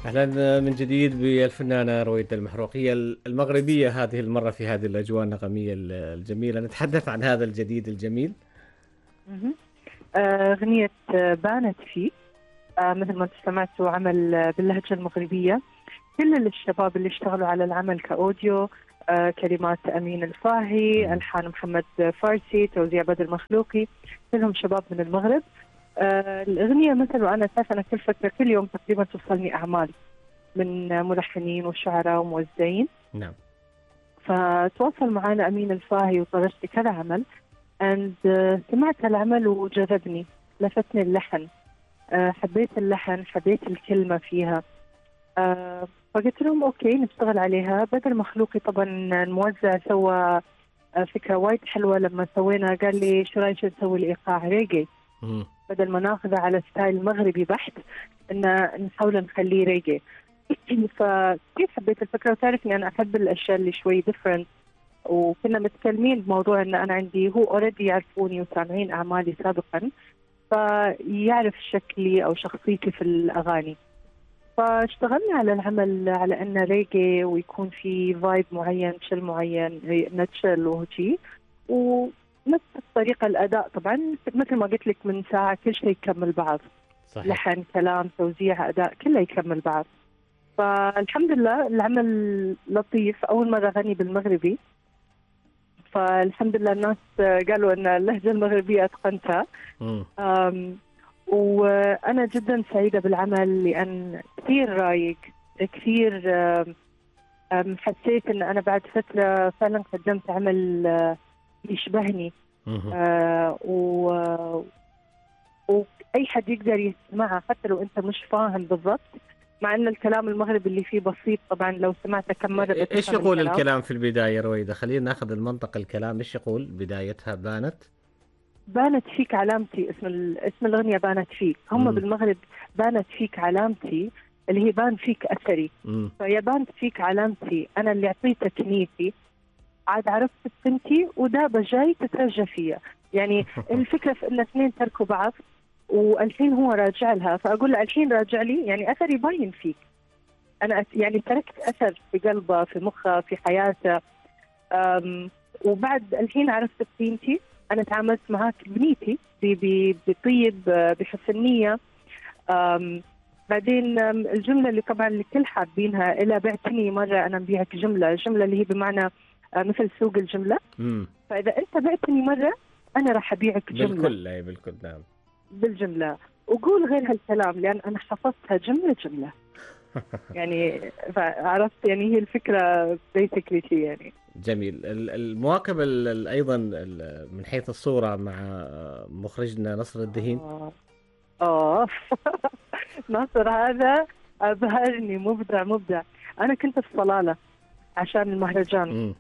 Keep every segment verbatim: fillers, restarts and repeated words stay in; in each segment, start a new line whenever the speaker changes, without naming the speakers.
أهلا من جديد بالفنانة رويدة المحروقية المغربية، هذه المرة في هذه الأجواء النغمية الجميلة. نتحدث عن هذا الجديد الجميل.
مهم. آه، أغنية آه، بانت فيه. آه، مثل ما انتم سمعتوا، عمل آه، باللهجة المغربية. كل الشباب اللي اشتغلوا على العمل كأوديو، آه، كلمات أمين الفاهي،
مم.
ألحان محمد فارسي، توزيع بدر مخلوقي، كلهم شباب من المغرب. آه، الأغنية مثل، وأنا أساسا كل فترة كل يوم تقريبا توصلني أعمال من آه، ملحنين وشعراء وموزعين.
نعم.
فتواصل معنا أمين الفاهي وطرشت كذا عمل and uh, سمعت العمل وجذبني، لفتني اللحن. uh, حبيت اللحن، حبيت الكلمة فيها. uh, فقلت لهم أوكي نشتغل عليها. بدر مخلوقي طبعا الموزع سوى uh, فكرة وايد حلوة لما سوينا. قال لي شو رأيك نسوي الإيقاع ريجي
مم.
بدل ما ناخذه على ستايل مغربي بحت، إن نحاول نخليه ريجي. فكيف حبيت الفكرة، وتعرفني أنا أحب الأشياء اللي شوي ديفرنت. وكنا متكلمين بموضوع ان انا عندي، هو اوريدي يعرفوني وسامعين اعمالي سابقا، فيعرف شكلي او شخصيتي في الاغاني. فاشتغلنا على العمل على انه ريجي ويكون في فايب معين، تشل معين، نتشل وهجي، ونفس الطريقه الاداء. طبعا مثل ما قلت لك من ساعه كل شيء يكمل بعض.
صحيح.
لحن، كلام، توزيع، اداء، كله يكمل بعض. فالحمد لله العمل لطيف. اول مره اغني بالمغربي، فالحمد لله الناس قالوا ان اللهجه المغربيه اتقنتها.
مم.
أم، وانا جدا سعيده بالعمل لان كثير رايق، كثير. أم، أم، حسيت ان انا بعد فتره فعلا قدمت عمل أه، يشبهني.
مم.
أه، و- واي حد يقدر يسمعها حتى لو انت مش فاهم بالضبط، مع ان الكلام المغربي اللي فيه بسيط. طبعا لو سمعته كم مره
إيه- ايش
بتفهم
يقول
الكلام.
الكلام في البداية رويدة؟ خلينا ناخذ المنطق الكلام. ايش يقول بدايتها؟ بانت.
بانت فيك علامتي، اسم ال- اسم الأغنية بانت فيك. هم
مم.
بالمغرب بانت فيك علامتي، اللي هي بان فيك أثري.
مم.
فيا بانت فيك علامتي، أنا اللي أعطيتك نيتي، عاد عرفت بنتي ودابة جاي تترجى فيا. يعني الفكرة في إن اثنين تركوا بعض والحين هو راجع لها، فأقول له الحين راجع لي، يعني أثري باين فيك. أنا أت- يعني تركت أثر في قلبه، في مخه، في حياته. أم، وبعد الحين عرفت بقيمتي. أنا تعاملت معاك بنيتي، ب- ب- بطيب، آه، بحسن نية. أم، بعدين أم، الجملة اللي طبعا اللي كل حابينها، إلا بعتني مرة أنا نبيعك جملة. الجملة اللي هي بمعنى آه، مثل سوق الجملة.
مم.
فإذا أنت بعتني مرة أنا راح أبيعك جملة
بالكل، اي بالكل. نعم.
بالجملة. وقول غير هالكلام لأن أنا حفظتها جملة جملة. يعني عرفت، يعني هي الفكرة بيسكلي يعني.
جميل. ال- المواكب ال- ال- ايضا ال- من حيث الصورة مع مخرجنا نصر الدهين.
آه آه ناصر هذا أبهرني، مبدع مبدع. أنا كنت في صلالة عشان المهرجان،
مم.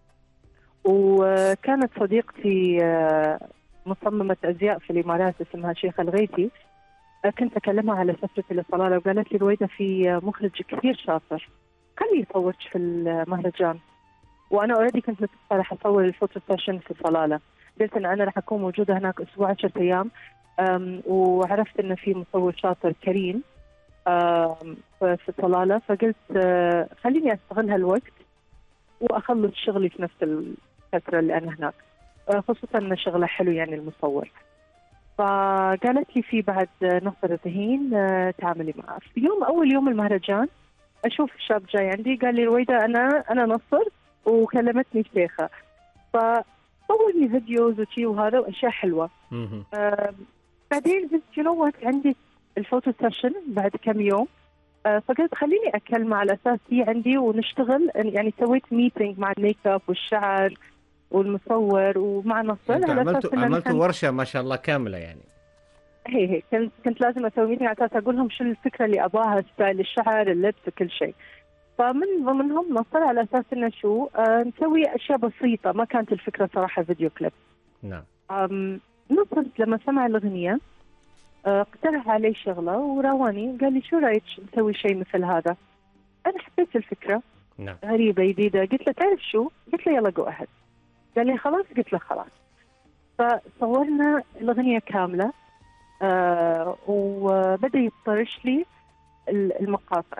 وكانت صديقتي آه، مصممة أزياء في الإمارات اسمها شيخة الغيثي. آه، كنت أكلمها على سفرتي لصلالة، وقالت لي رويدة في آه، مخرج كثير شاطر، خليه يصورك في المهرجان. وأنا أوريدي كنت متفقة راح أصور الفوتو سيشن في صلالة. قلت إن أنا راح أكون موجودة هناك أسبوع عشرة أيام. أم، وعرفت إن في مصور شاطر كريم آم، في صلالة، فقلت آه، خليني أستغل هالوقت وأخلص شغلي في نفس الفترة اللي أنا هناك. آه، خصوصا إن شغله حلو يعني المصور. فقالت لي في بعد آه، نصر الذهين، آه، تعاملي معه. في يوم أول يوم المهرجان أشوف شاب جاي عندي قال لي رويدة أنا أنا نصر، وكلمتني شيخة. فصورني فيديوز وشي وهذا وأشياء حلوة.
مم.
آه، بعدين قلت يو نو وات، عندي الفوتو سيشن بعد كم يوم. آه، فقلت خليني أكلمه على أساس هي عندي ونشتغل. يعني سويت ميتينج مع الميك اب والشعر والمصور ومع نصر
انتوا
على أساس
عملتوا
إن
عملتوا
نحن
ورشة ما شاء الله كاملة يعني.
هي هي كنت كنت لازم أسوي ميتينج على أساس أقول لهم شو الفكرة اللي أباها، ستايل الشعر، اللبس، وكل شيء. فمن ضمنهم نصر على أساس إنه شو آه نسوي أشياء بسيطة. ما كانت الفكرة صراحة فيديو كليب.
نعم.
أم، نصر لما سمع الأغنية آه، اقترح علي شغلة وراواني، قال لي شو رأيك نسوي شيء مثل هذا. أنا حبيت الفكرة،
نعم.
غريبة جديدة. قلت له تعرف شو، قلت له يلا جو أهد. قال لي خلاص، قلت له خلاص. فصورنا الأغنية كاملة. آه وبدأ يطرش لي ال- المقاطع.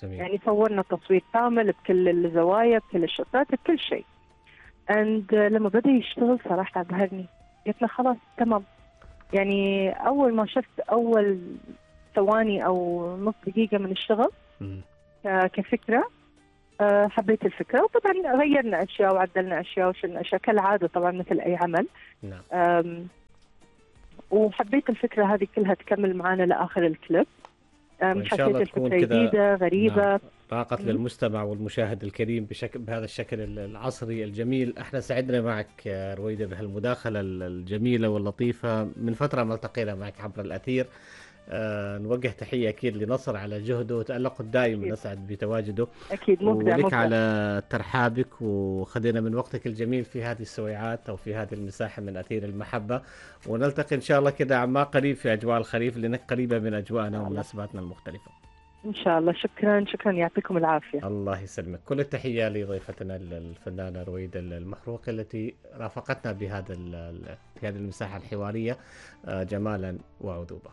جميل.
يعني صورنا تصوير كامل بكل الزوايا بكل الشوتات بكل شيء. and لما بدأ يشتغل صراحة أبهرني، قلت له خلاص تمام. يعني أول ما شفت أول ثواني أو نص دقيقة من الشغل
مم.
ك- كفكرة، آه، حبيت الفكرة، وطبعا غيرنا أشياء وعدلنا أشياء وشلنا أشياء كالعادة طبعا مثل أي عمل.
نعم.
آم، وحبيت الفكرة هذه كلها تكمل معانا لآخر الكليب. آم،
وإن شاء
حسيت
الله تكون
الفكرة
كذا
جديدة غريبة.
نعم راقت
مم.
للمستمع والمشاهد الكريم بشكل بهذا الشكل العصري الجميل. احنا سعدنا معك يا رويدة بهالمداخلة الجميلة واللطيفة. من فترة ما التقينا معك عبر الأثير. أه نوجه تحية أكيد لنصر على جهده وتألقه الدائم،
أكيد.
نسعد بتواجده.
أكيد مبدع
ولك
مبدع.
على ترحابك وخذنا من وقتك الجميل في هذه السويعات أو في هذه المساحة من أثير المحبة، ونلتقي إن شاء الله كده عما قريب في أجواء الخريف لأنك قريبة من أجواءنا ومناسباتنا المختلفة.
إن شاء الله. شكرا شكرا، يعطيكم العافية.
الله يسلمك. كل التحية لضيفتنا الفنانة رويدة المحروقي التي رافقتنا بهذا في هذه المساحة الحوارية جمالا وعذوبة.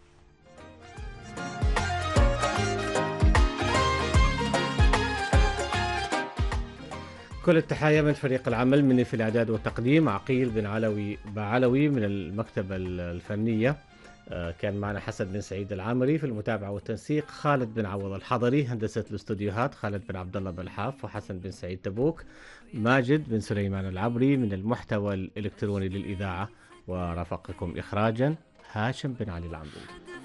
كل التحايا من فريق العمل، مني في الإعداد والتقديم عقيل بن علوي بعلوي، من المكتبة الفنية كان معنا حسن بن سعيد العامري، في المتابعة والتنسيق خالد بن عوض الحضري، هندسة الاستوديوهات خالد بن عبد الله بالحاف وحسن بن سعيد تبوك، ماجد بن سليمان العبري من المحتوى الإلكتروني للإذاعة، ورافقكم إخراجا هاشم بن علي العنبري.